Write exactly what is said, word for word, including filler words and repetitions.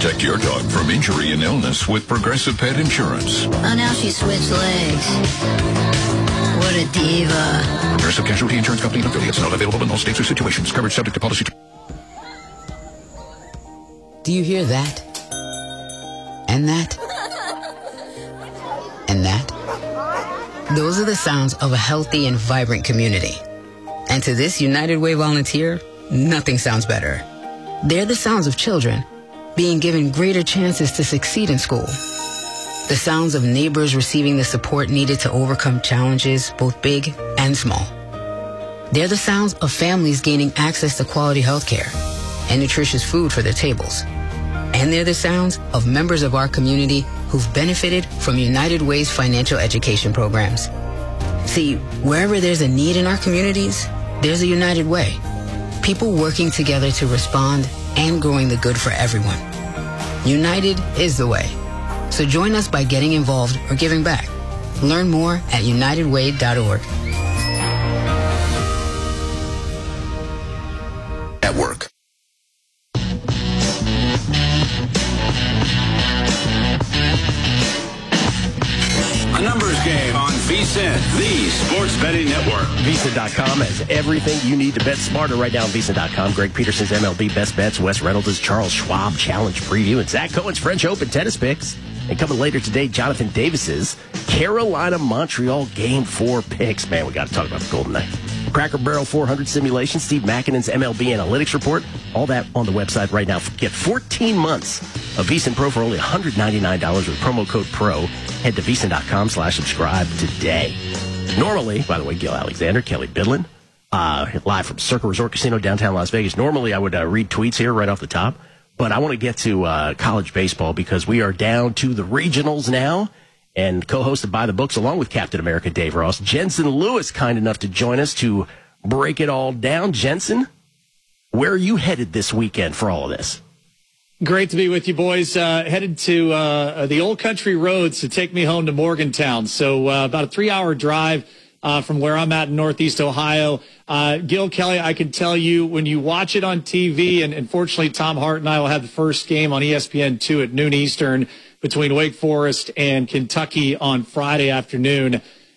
Protect your dog from injury and illness with Progressive Pet Insurance. Oh, now she switched legs. What a diva. Progressive Casualty Insurance Company and affiliates. Not available in all states or situations. Coverage subject to policy. Do you hear that? And that? And that? Those are the sounds of a healthy and vibrant community. And to this United Way volunteer, nothing sounds better. They're the sounds of children being given greater chances to succeed in school. The sounds of neighbors receiving the support needed to overcome challenges, both big and small. They're the sounds of families gaining access to quality health care and nutritious food for their tables. And they're the sounds of members of our community who've benefited from United Way's financial education programs. See, wherever there's a need in our communities, there's a United Way. People working together to respond and growing the good for everyone. United is the way. So join us by getting involved or giving back. Learn more at united way dot org. At work. A numbers game on VSiN, the sports betting network. VSiN dot com has everything you need to bet smarter. Right now on VSiN dot com, Greg Peterson's M L B Best Bets, Wes Reynolds' Charles Schwab Challenge Preview, and Zach Cohen's French Open Tennis Picks. And coming later today, Jonathan Davis's Carolina-Montreal Game four picks. Man, we got to talk about the Golden Knights. Cracker Barrel four hundred simulation, Steve Makinen's M L B Analytics Report. All that on the website right now. Get fourteen months of VSiN Pro for only one hundred ninety-nine dollars with promo code PRO. Head to VSiN dot com slash subscribe today. Normally, by the way, Gil Alexander, Kelly Bidlin, uh, live from Circle Resort Casino, downtown Las Vegas. Normally, I would uh, read tweets here right off the top, but I want to get to uh, college baseball because we are down to the regionals now. And co-hosted by the books, along with Captain America Dave Ross, Jensen Lewis, kind enough to join us to break it all down. Jensen, where are you headed this weekend for all of this? Great to be with you, boys. Uh, headed to uh, the Old Country Roads to take me home to Morgantown. So uh, about a three-hour drive uh, from where I'm at in Northeast Ohio. Uh, Gil, Kelly, I can tell you when you watch it on T V, and unfortunately Tom Hart and I will have the first game on E S P N two at noon Eastern between Wake Forest and Kentucky on Friday afternoon.